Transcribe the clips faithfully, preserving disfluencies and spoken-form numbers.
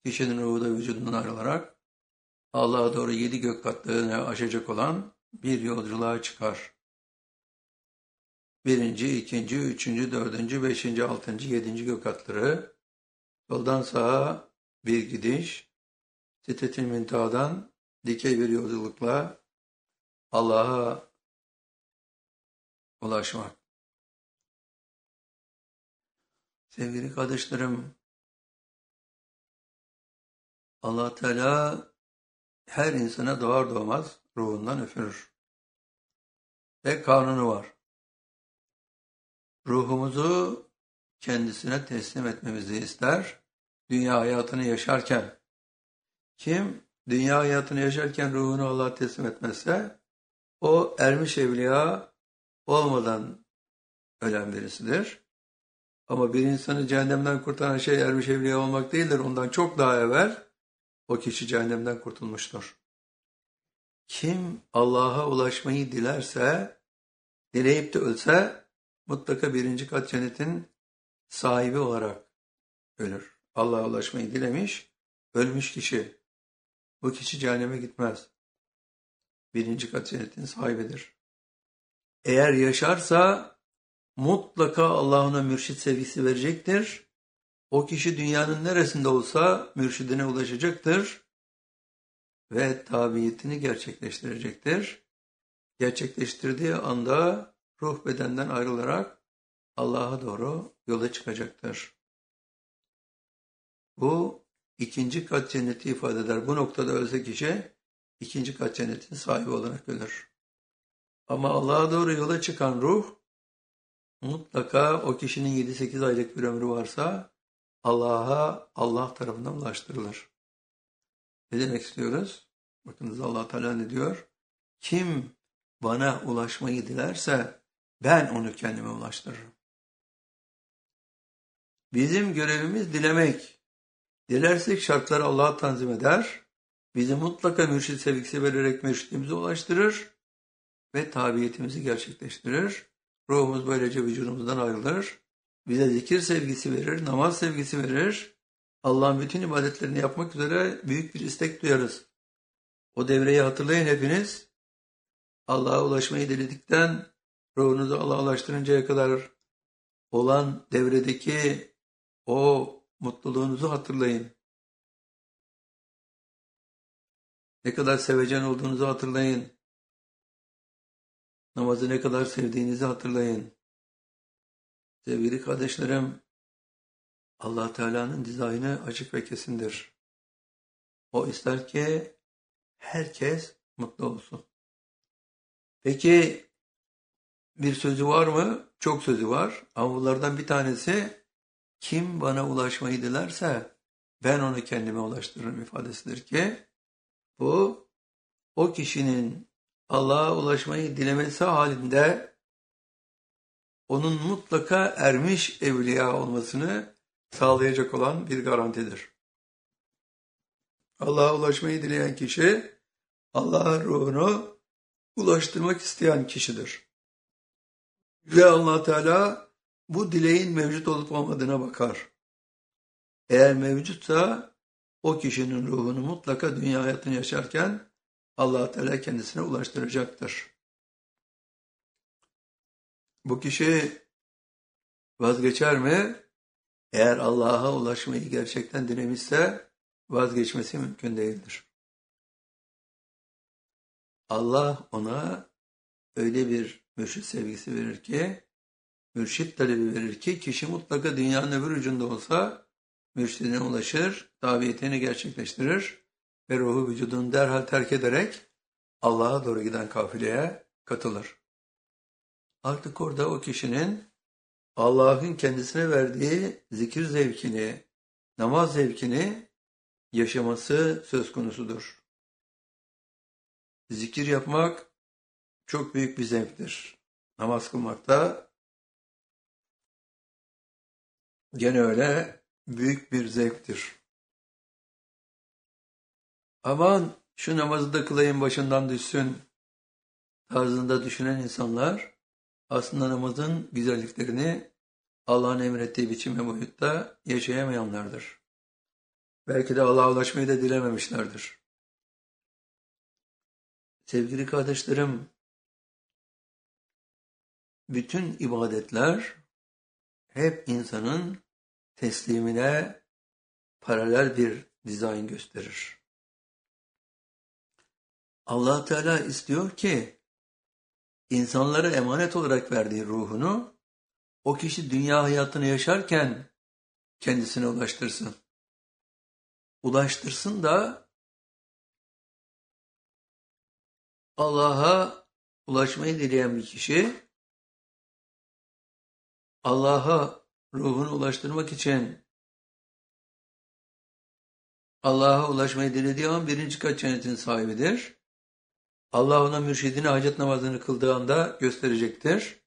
kişinin ruhu da vücudundan ayrılarak Allah'a doğru yedi gök katlarını aşacak olan bir yolculuğa çıkar. Birinci, ikinci, üçüncü, dördüncü, beşinci, altıncı, yedinci gök katları, soldan sağa bir gidiş, Sidret-i Münteha'dan dikey bir yolculukla Allah'a ulaşmak. Sevgili kardeşlerim, Allah Teala her insana doğar doğmaz ruhundan üfürür. Ve kanunu var. Ruhumuzu kendisine teslim etmemizi ister. Dünya hayatını yaşarken, kim dünya hayatını yaşarken ruhunu Allah'a teslim etmezse, o ermiş evliya olmadan ölen birisidir. Ama bir insanı cehennemden kurtaran şey ermiş evliya olmak değildir. Ondan çok daha evvel o kişi cehennemden kurtulmuştur. Kim Allah'a ulaşmayı dilerse, dileyip de ölse, mutlaka birinci kat cennetin sahibi olarak ölür. Allah'a ulaşmayı dilemiş, ölmüş kişi. Bu kişi cehenneme gitmez. Birinci kat cennetin sahibidir. Eğer yaşarsa mutlaka Allah ona mürşit sevgisi verecektir. O kişi dünyanın neresinde olsa mürşidine ulaşacaktır ve tabiyetini gerçekleştirecektir. Gerçekleştirdiği anda ruh bedenden ayrılarak Allah'a doğru yola çıkacaktır. Bu ikinci kat cenneti ifade eder. Bu noktada ölse kişi ikinci kat cennetin sahibi olarak ölür. Ama Allah'a doğru yola çıkan ruh mutlaka o kişinin yedi sekiz aylık bir ömrü varsa Allah'a Allah tarafından ulaştırılır. Ne demek istiyoruz? Bakınız Allah Teala ne diyor? Kim bana ulaşmayı dilerse ben onu kendime ulaştırırım. Bizim görevimiz dilemek. Dilersek şartları Allah'a tanzim eder. Bizi mutlaka mürşid sevgisi vererek mürşidimize ulaştırır ve tabiyetimizi gerçekleştirir. Ruhumuz böylece vücudumuzdan ayrılır. Bize zikir sevgisi verir, namaz sevgisi verir. Allah'ın bütün ibadetlerini yapmak üzere büyük bir istek duyarız. O devreyi hatırlayın hepiniz. Allah'a ulaşmayı diledikten ruhunuzu Allah'a ulaştırıncaya kadar olan devredeki o mutluluğunuzu hatırlayın. Ne kadar sevecen olduğunuzu hatırlayın. Namazı ne kadar sevdiğinizi hatırlayın. Sevgili kardeşlerim, Allah Teala'nın dizaynı açık ve kesindir. O ister ki herkes mutlu olsun. Peki bir sözü var mı? Çok sözü var. Ama bunlardan bir tanesi kim bana ulaşmayı dilerse ben onu kendime ulaştırırım ifadesidir ki bu o kişinin Allah'a ulaşmayı dilemesi halinde onun mutlaka ermiş evliya olmasını sağlayacak olan bir garantidir. Allah'a ulaşmayı dileyen kişi Allah'ın ruhunu ulaştırmak isteyen kişidir. Ve Allah Teala bu dileğin mevcut olup olmadığına bakar. Eğer mevcutsa o kişinin ruhunu mutlaka dünya hayatını yaşarken Allah Teala kendisine ulaştıracaktır. Bu kişi vazgeçer mi? Eğer Allah'a ulaşmayı gerçekten dilemişse vazgeçmesi mümkün değildir. Allah ona öyle bir mürşit sevgisi verir ki, mürşit talebi verir ki kişi mutlaka dünyanın öbür ucunda olsa mürşidine ulaşır, tabiyetini gerçekleştirir ve ruhu vücudunu derhal terk ederek Allah'a doğru giden kafileye katılır. Artık orada o kişinin Allah'ın kendisine verdiği zikir zevkini, namaz zevkini yaşaması söz konusudur. Zikir yapmak çok büyük bir zevktir. Namaz kılmak da gene öyle büyük bir zevktir. Aman şu namazı da kılayım başından düşsün tarzında düşünen insanlar aslında namazın güzelliklerini Allah'ın emrettiği biçim ve boyutta yaşayamayanlardır. Belki de Allah'a ulaşmayı da dilememişlerdir. Sevgili kardeşlerim, bütün ibadetler hep insanın teslimine paralel bir dizayn gösterir. Allah Teala istiyor ki insanlara emanet olarak verdiği ruhunu o kişi dünya hayatını yaşarken kendisine ulaştırsın. Ulaştırsın da Allah'a ulaşmayı dileyen bir kişi Allah'a ruhunu ulaştırmak için Allah'a ulaşmayı dilediği an birinci kat cennetin sahibidir. Allah ona mürşidine hacet namazını kıldığı anda gösterecektir.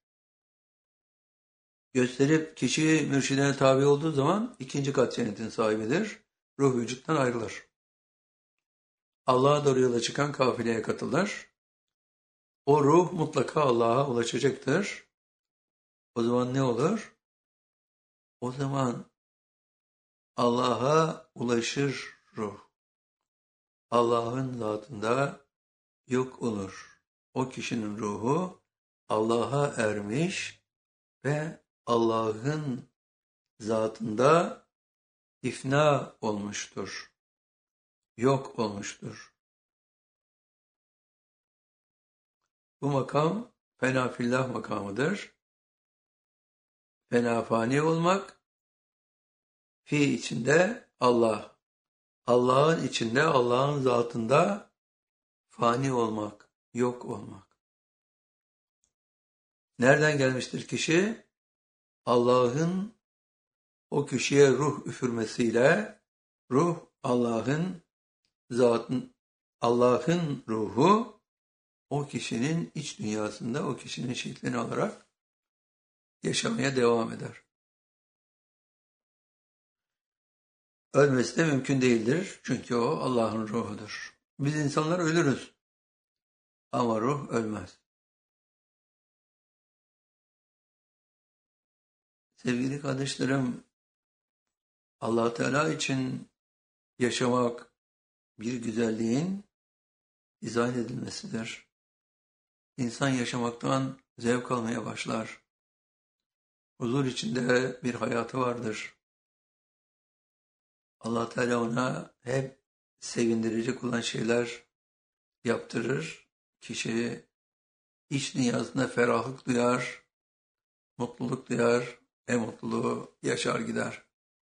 Gösterip kişi mürşidine tabi olduğu zaman ikinci kat cennetin sahibidir. Ruh vücuttan ayrılır. Allah'a doğru yola çıkan kafileye katılır. O ruh mutlaka Allah'a ulaşacaktır. O zaman ne olur? O zaman Allah'a ulaşır ruh. Allah'ın zatında yok olur. O kişinin ruhu Allah'a ermiş ve Allah'ın zatında ifna olmuştur. Yok olmuştur. Bu makam fena fillah makamıdır. Fena fani olmak, fi içinde Allah, Allah'ın içinde, Allah'ın zatında fani olmak, yok olmak. Nereden gelmiştir kişi? Allah'ın o kişiye ruh üfürmesiyle, ruh Allah'ın zatın, Allah'ın ruhu o kişinin iç dünyasında o kişinin şeklini alarak yaşamaya devam eder. Ölmesi de mümkün değildir. Çünkü o Allah'ın ruhudur. Biz insanlar ölürüz. Ama ruh ölmez. Sevgili kardeşlerim, Allah Teala için yaşamak bir güzelliğin dizayn edilmesidir. İnsan yaşamaktan zevk almaya başlar. Huzur içinde bir hayatı vardır. Allah Teala ona hep sevindirecek olan şeyler yaptırır. Kişi iç dünyasında ferahlık duyar, mutluluk duyar, en mutluluğu yaşar gider.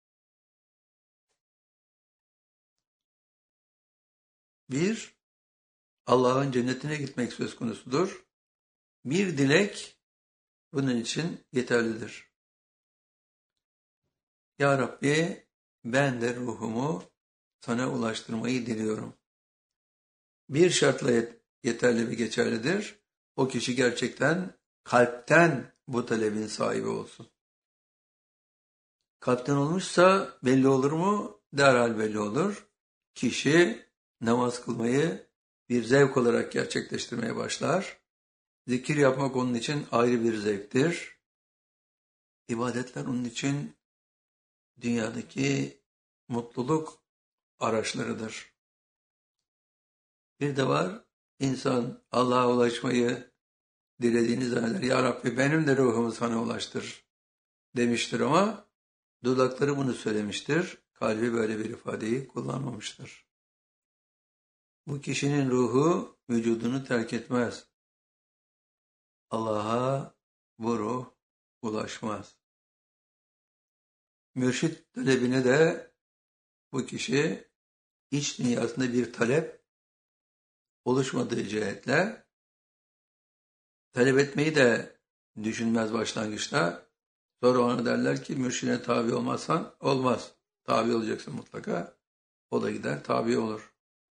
Bir, Allah'ın cennetine gitmek söz konusudur. Bir dilek bunun için yeterlidir. Ya Rabbi, ben de ruhumu sana ulaştırmayı diliyorum. Bir şartla yeterli ve geçerlidir. O kişi gerçekten kalpten bu talebin sahibi olsun. Kalpten olmuşsa belli olur mu? Derhal belli olur. Kişi namaz kılmayı bir zevk olarak gerçekleştirmeye başlar. Zikir yapmak onun için ayrı bir zevktir. İbadetler onun için dünyadaki mutluluk araçlarıdır. Bir de var, insan Allah'a ulaşmayı dilediğini zanneder. Ya Rabbi benim de ruhumu sana ulaştır demiştir ama dudakları bunu söylemiştir. Kalbi böyle bir ifadeyi kullanmamıştır. Bu kişinin ruhu vücudunu terk etmez. Allah'a bu ruh ulaşmaz. Mürşit talebine de bu kişi iç dünyasında bir talep oluşmadığı cihetle talep etmeyi de düşünmez başlangıçta. Sonra ona derler ki mürşidine tabi olmazsan olmaz. Tabi olacaksın mutlaka. O da gider tabi olur.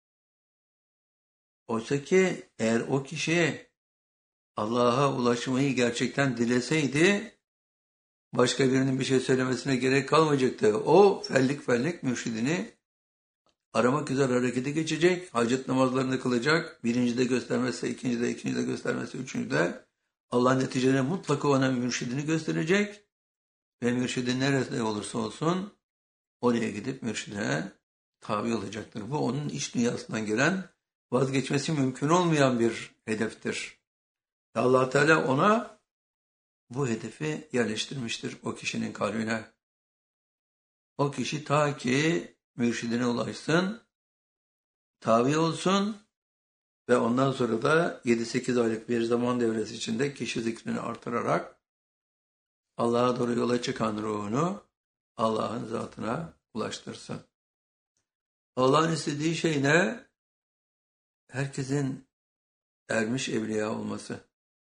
Oysa ki eğer o kişi Allah'a ulaşmayı gerçekten dileseydi başka birinin bir şey söylemesine gerek kalmayacaktı. O fellik fellik mürşidini aramak üzere harekete geçecek, hacet namazlarını kılacak, birincide göstermezse, ikincide, ikincide göstermezse, üçüncüde Allah neticede mutlaka ona mürşidini gösterecek ve mürşidin nerede olursa olsun oraya gidip mürşidine tabi olacaktır. Bu onun iç dünyasından gelen, vazgeçmesi mümkün olmayan bir hedeftir. Allah Teala ona bu hedefi yerleştirmiştir o kişinin kalbine. O kişi ta ki mürşidine ulaşsın, tabi olsun ve ondan sonra da yedi sekiz aylık bir zaman devresi içinde kişi zikrini artırarak Allah'a doğru yola çıkan ruhunu Allah'ın zatına ulaştırsın. Allah'ın istediği şey ne? Herkesin ermiş evliya olması.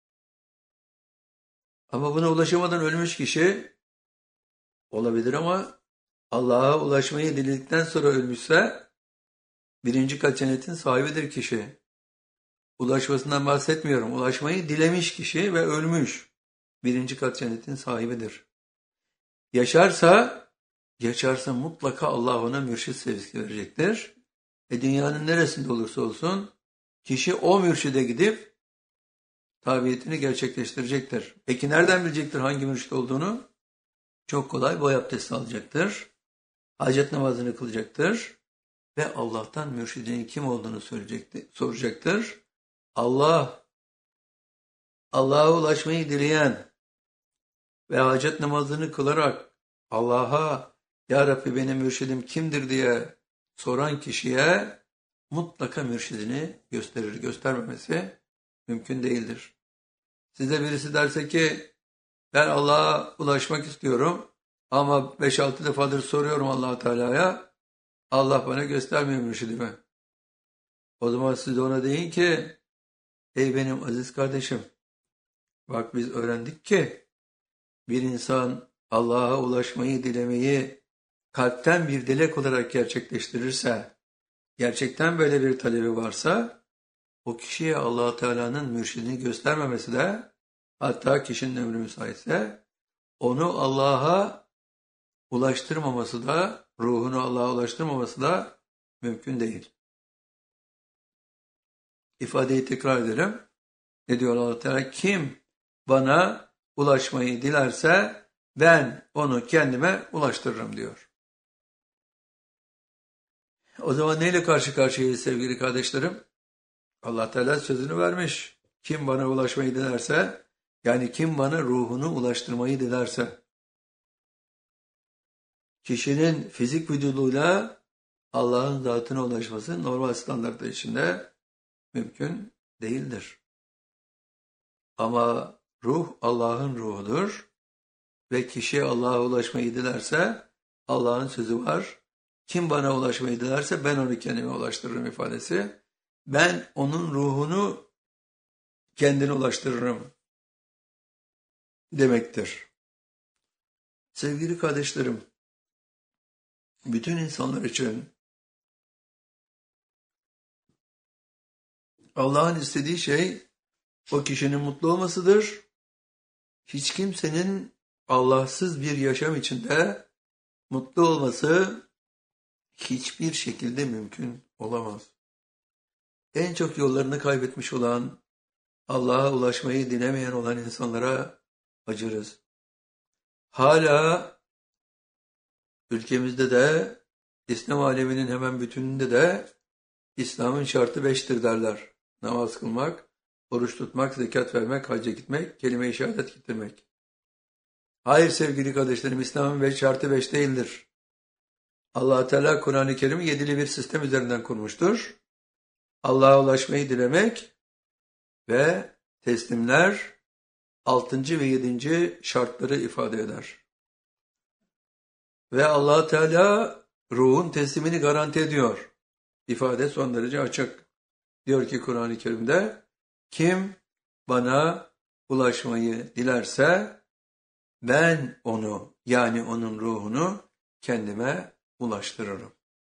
Ama buna ulaşamadan ölmüş kişi olabilir ama Allah'a ulaşmayı diledikten sonra ölmüşse birinci kat cennetin sahibidir kişi. Ulaşmasından bahsetmiyorum. Ulaşmayı dilemiş kişi ve ölmüş. Birinci kat cennetin sahibidir. Yaşarsa, yaşarsa mutlaka Allah ona mürşid sevgisi verecektir. E dünyanın neresinde olursa olsun kişi o mürşide gidip tabiyetini gerçekleştirecektir. Peki nereden bilecektir hangi mürşid olduğunu? Çok kolay, boy abdesti alacaktır. Hacet namazını kılacaktır. Ve Allah'tan mürşidinin kim olduğunu soracaktır. Allah, Allah'a ulaşmayı dileyen ve hacet namazını kılarak Allah'a Ya Rabbi benim mürşidim kimdir diye soran kişiye mutlaka mürşidini gösterir. Göstermemesi mümkün değildir. Size birisi derse ki ben Allah'a ulaşmak istiyorum ama beş altı defadır soruyorum Allah Teala'ya, Allah bana göstermiyor mürşidimi. O zaman siz de ona deyin ki ey benim aziz kardeşim, bak biz öğrendik ki bir insan Allah'a ulaşmayı dilemeyi kalpten bir dilek olarak gerçekleştirirse, gerçekten böyle bir talebi varsa o kişiye Allah Teala'nın mürşidini göstermemesi de, hatta kişinin ömrü müsaitse onu Allah'a ulaştırmaması da, ruhunu Allah'a ulaştırmaması da mümkün değil. İfadeyi tekrar ederim. Ne diyor Allah Teala? Kim bana ulaşmayı dilerse ben onu kendime ulaştırırım diyor. O zaman neyle karşı karşıyayız sevgili kardeşlerim? Allah Teala sözünü vermiş. Kim bana ulaşmayı dilerse, yani kim bana ruhunu ulaştırmayı dilerse, kişinin fizik vücuduyla Allah'ın zatına ulaşması normal standartlar içinde mümkün değildir. Ama ruh Allah'ın ruhudur ve kişi Allah'a ulaşmayı dilerse Allah'ın sözü var. Kim bana ulaşmayı dilerse ben onu kendime ulaştırırım ifadesi. Ben onun ruhunu kendine ulaştırırım demektir. Sevgili kardeşlerim, bütün insanlar için Allah'ın istediği şey o kişinin mutlu olmasıdır. Hiç kimsenin Allahsız bir yaşam içinde mutlu olması hiçbir şekilde mümkün olamaz. En çok yollarını kaybetmiş olan, Allah'a ulaşmayı dilemeyen olan insanlara acırız. Hala ülkemizde de, İslam aleminin hemen bütününde de İslam'ın şartı beştir derler. Namaz kılmak, oruç tutmak, zekat vermek, hacca gitmek, kelime-i şehadet getirmek. Hayır sevgili kardeşlerim, İslam'ın beş şartı beş değildir. Allah Teala Kur'an-ı Kerim'i yedili bir sistem üzerinden kurmuştur. Allah'a ulaşmayı dilemek ve teslimler altıncı ve yedinci şartları ifade eder. Ve Allah Teala ruhun teslimini garanti ediyor. İfade son derece açık. Diyor ki Kur'an-ı Kerim'de, kim bana ulaşmayı dilerse ben onu, yani onun ruhunu kendime ulaştırırım.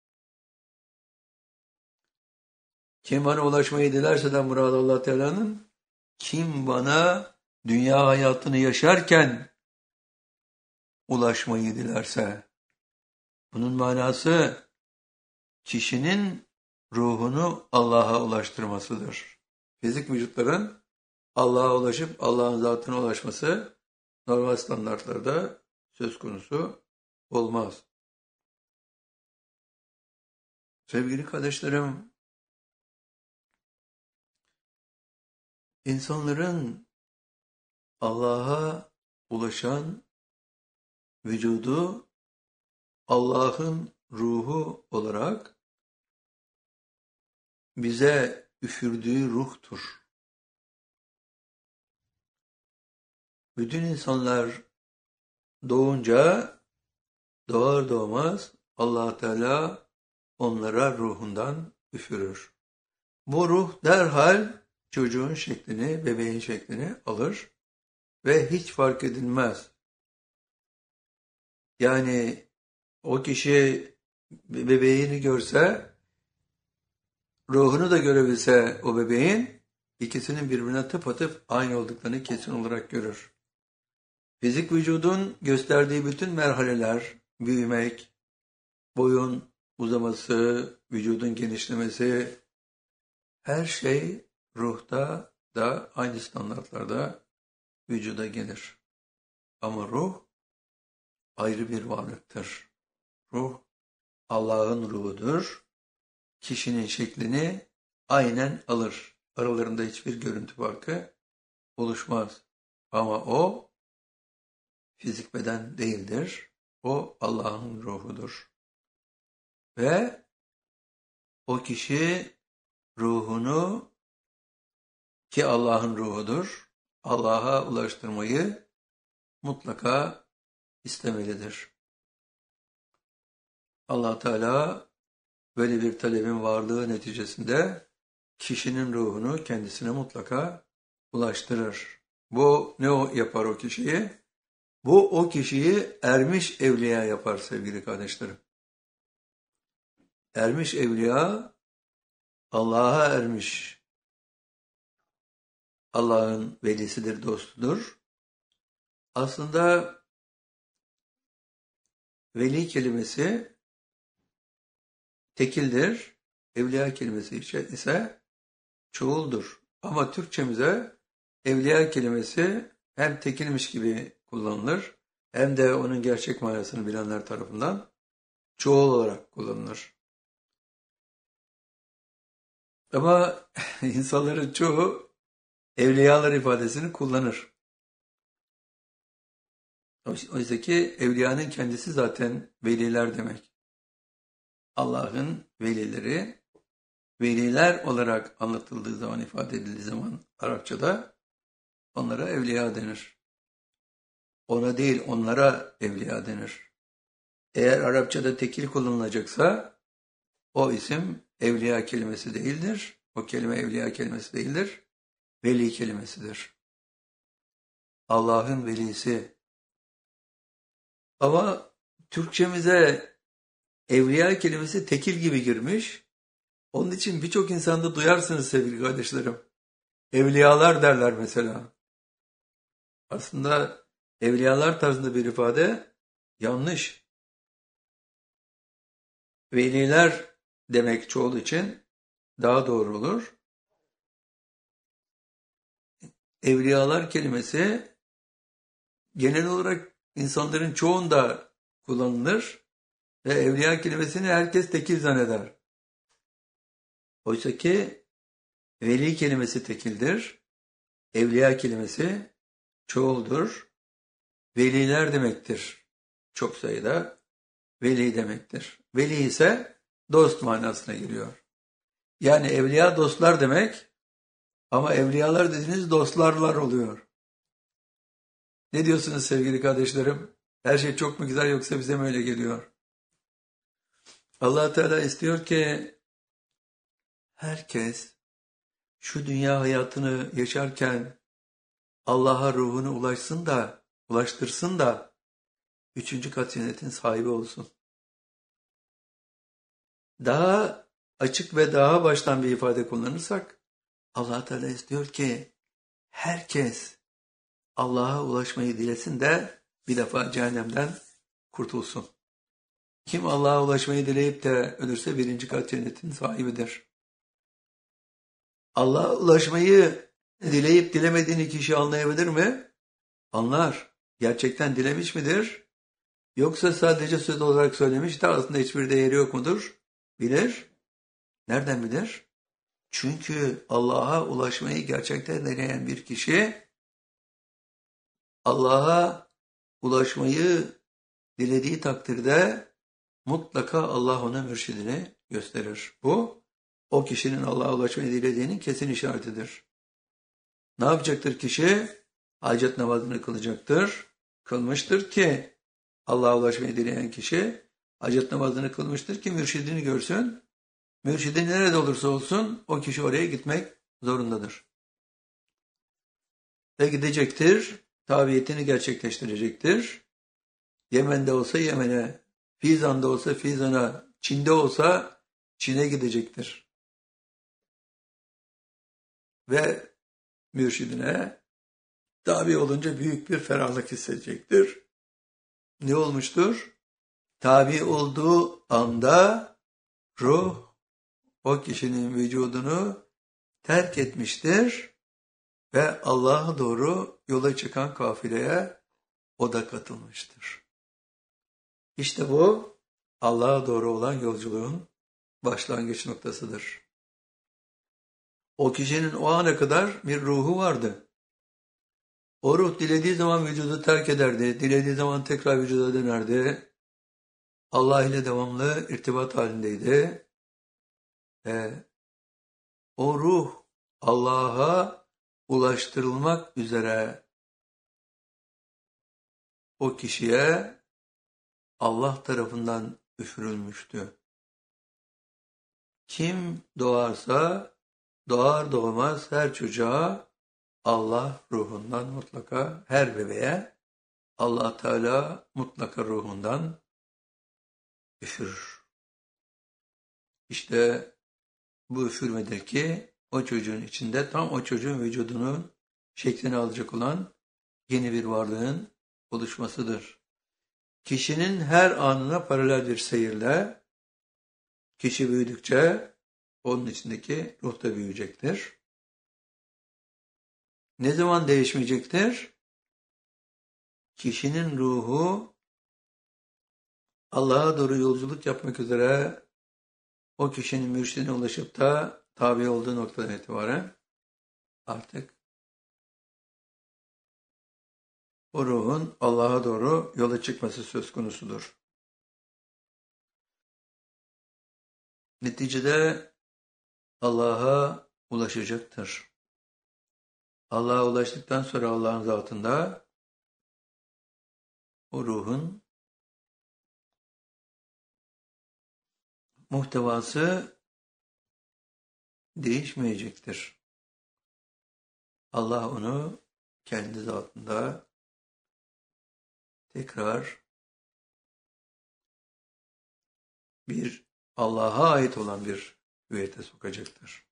Kim bana ulaşmayı dilerse de murad Allah Teala'nın, kim bana dünya hayatını yaşarken ulaşmayı dilerse, bunun manası kişinin ruhunu Allah'a ulaştırmasıdır. Fizik vücutların Allah'a ulaşıp Allah'ın zatına ulaşması normal standartlarda söz konusu olmaz. Sevgili kardeşlerim, insanların Allah'a ulaşan vücudu Allah'ın ruhu olarak bize üfürdüğü ruhtur. Bütün insanlar doğunca doğar doğmaz Allah Teala onlara ruhundan üfürür. Bu ruh derhal çocuğun şeklini, bebeğin şeklini alır ve hiç fark edilmez. Yani o kişi bebeğini görse, ruhunu da görebilse o bebeğin, ikisinin birbirine tıpatıp aynı olduklarını kesin olarak görür. Fizik vücudun gösterdiği bütün merhaleler, büyümek, boyun uzaması, vücudun genişlemesi, her şey ruhta da aynı standartlarda vücuda gelir. Ama ruh ayrı bir varlıktır. Ruh Allah'ın ruhudur. Kişinin şeklini aynen alır. Aralarında hiçbir görüntü farkı oluşmaz. Ama o fizik beden değildir. O Allah'ın ruhudur. Ve o kişi ruhunu, ki Allah'ın ruhudur, Allah'a ulaştırmayı mutlaka istemelidir. Allah Teala böyle bir talebin varlığı neticesinde kişinin ruhunu kendisine mutlaka ulaştırır. Bu ne o yapar o kişiyi? Bu o kişiyi ermiş evliya yapar sevgili kardeşlerim. Ermiş evliya, Allah'a ermiş, Allah'ın velisidir, dostudur. Aslında veli kelimesi tekildir, evliya kelimesi ise çoğuldur. Ama Türkçemize evliya kelimesi hem tekilmiş gibi kullanılır, hem de onun gerçek manasını bilenler tarafından çoğul olarak kullanılır. Ama insanların çoğu evliyalar ifadesini kullanır. Oysa ki evliyanın kendisi zaten veliler demek. Allah'ın velileri, veliler olarak anlatıldığı zaman, ifade edildiği zaman Arapçada onlara evliya denir. Ona değil, onlara evliya denir. Eğer Arapçada tekil kullanılacaksa o isim evliya kelimesi değildir. O kelime evliya kelimesi değildir. Veli kelimesidir. Allah'ın velisi. Ama Türkçemize evliya kelimesi tekil gibi girmiş. Onun için birçok insanda duyarsınız sevgili kardeşlerim. Evliyalar derler mesela. Aslında evliyalar tarzında bir ifade yanlış. Veliler demek çoğul için daha doğru olur. Evliyalar kelimesi genel olarak insanların çoğunda kullanılır ve evliya kelimesini herkes tekil zanneder. Oysa ki veli kelimesi tekildir, evliya kelimesi çoğuldur, veliler demektir. Çok sayıda veli demektir. Veli ise dost manasına geliyor. Yani evliya dostlar demek, ama evliyalar dediğiniz dostlarlar oluyor. Ne diyorsunuz sevgili kardeşlerim? Her şey çok mu güzel, yoksa bize mi öyle geliyor? Allah Teala istiyor ki herkes şu dünya hayatını yaşarken Allah'a ruhunu ulaşsın da, ulaştırsın da üçüncü kat cennetin sahibi olsun. Daha açık ve daha baştan bir ifade kullanırsak, Allah Teala istiyor ki herkes Allah'a ulaşmayı dilesin de bir defa cehennemden kurtulsun. Kim Allah'a ulaşmayı dileyip de ölürse birinci kat cennetin sahibidir. Allah'a ulaşmayı dileyip dilemediğini kişi anlayabilir mi? Anlar. Gerçekten dilemiş midir? Yoksa sadece söz olarak söylemiş de aslında hiçbir değeri yok mudur? Bilir. Nereden bilir? Çünkü Allah'a ulaşmayı gerçekten deneyen bir kişi, Allah'a ulaşmayı dilediği takdirde mutlaka Allah ona mürşidini gösterir. Bu, o kişinin Allah'a ulaşmayı dilediğinin kesin işaretidir. Ne yapacaktır kişi? Hacet namazını kılacaktır. Kılmıştır ki, Allah'a ulaşmayı dileyen kişi, hacet namazını kılmıştır ki mürşidini görsün. Mürşidi nerede olursa olsun, o kişi oraya gitmek zorundadır. Ve gidecektir, tabiyetini gerçekleştirecektir. Yemen'de olsa Yemen'e, Fizan'da olsa Fizan'a, Çin'de olsa Çin'e gidecektir. Ve mürşidine tabi olunca büyük bir ferahlık hissedecektir. Ne olmuştur? Tabi olduğu anda ruh o kişinin vücudunu terk etmiştir ve Allah'a doğru yola çıkan kafileye o da katılmıştır. İşte bu Allah'a doğru olan yolculuğun başlangıç noktasıdır. O kişinin o ana kadar bir ruhu vardı. O ruh dilediği zaman vücudu terk ederdi, dilediği zaman tekrar vücuda dönerdi. Allah ile devamlı irtibat halindeydi. Ve o ruh Allah'a ulaştırılmak üzere o kişiye Allah tarafından üfürülmüştü. Kim doğarsa doğar doğmaz her çocuğa Allah ruhundan mutlaka, her bebeğe Allah Teala mutlaka ruhundan üfürür. İşte bu üfürmedir ki o çocuğun içinde tam o çocuğun vücudunun şeklini alacak olan yeni bir varlığın oluşmasıdır. Kişinin her anına paralel bir seyirle kişi büyüdükçe onun içindeki ruh da büyüyecektir. Ne zaman değişmeyecektir? Kişinin ruhu Allah'a doğru yolculuk yapmak üzere o kişinin mürşidine ulaşıp da tabi olduğu noktadan itibaren artık o ruhun Allah'a doğru yola çıkması söz konusudur. Neticede Allah'a ulaşacaktır. Allah'a ulaştıktan sonra Allah'ın zatında o ruhun muhtevası değişmeyecektir. Allah onu kendi zatında tekrar bir Allah'a ait olan bir hüviyete sokacaktır.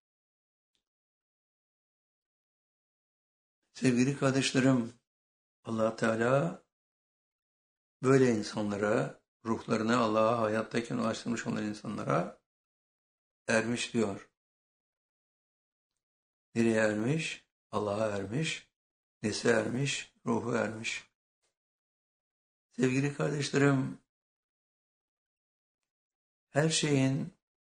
Sevgili kardeşlerim, Allah Teala böyle insanlara, ruhlarını Allah'a hayattayken ulaştırmış olan insanlara ermiş diyor. Nereye ermiş? Allah'a ermiş. Nesi ermiş? Ruhu ermiş. Sevgili kardeşlerim, her şeyin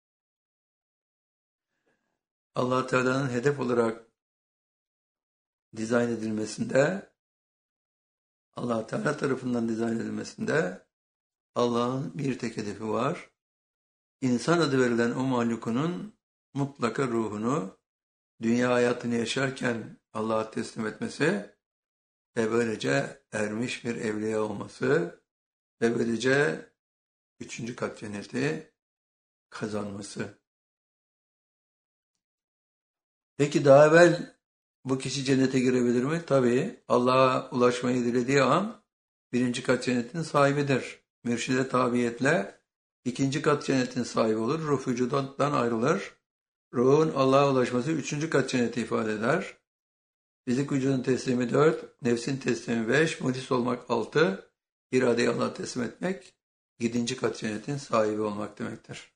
Allah Teala'nın hedef olarak dizayn edilmesinde, Allah Teala tarafından dizayn edilmesinde Allah'ın bir tek hedefi var. İnsan adı verilen o mahlukunun mutlaka ruhunu dünya hayatını yaşarken Allah'a teslim etmesi ve böylece ermiş bir evliya olması ve böylece üçüncü kat cenneti kazanması. Peki daha evvel bu kişi cennete girebilir mi? Tabii. Allah'a ulaşmayı dilediği an birinci kat cennetin sahibidir. Mürşide tabiyetle ikinci kat cennetin sahibi olur. Ruh vücudan ayrılır. Ruhun Allah'a ulaşması üçüncü kat cenneti ifade eder. Fizik vücudun teslimi dört, nefsin teslimi beş, muhlis olmak altı, iradeyi Allah'a teslim etmek yedinci kat cennetin sahibi olmak demektir.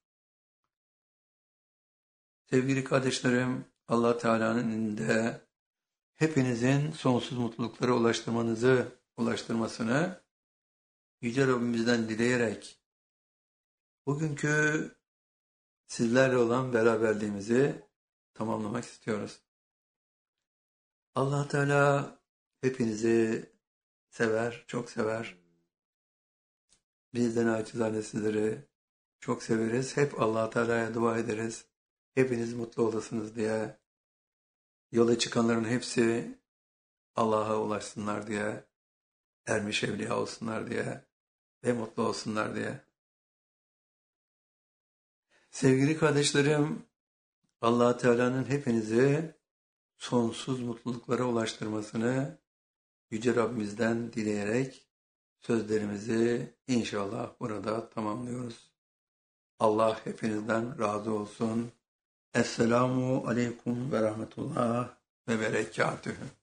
Sevgili kardeşlerim, Allah Teala'nın elinde hepinizin sonsuz mutluluklara ulaştırmanızı, ulaştırmasını Yüce Rabbimizden dileyerek bugünkü sizlerle olan beraberliğimizi tamamlamak istiyoruz. Allah Teala hepinizi sever, çok sever. Biz de naçizane sizleri çok severiz. Hep Allah Teala'ya dua ederiz. Hepiniz mutlu olasınız diye. Yola çıkanların hepsi Allah'a ulaşsınlar diye. Ermiş evliya olsunlar diye. Ve mutlu olsunlar diye. Sevgili kardeşlerim, Allah Teala'nın hepinizi sonsuz mutluluklara ulaştırmasını Yüce Rabbimizden dileyerek sözlerimizi inşallah burada tamamlıyoruz. Allah hepinizden razı olsun. Esselamu aleyküm ve rahmetullah ve berekatühü.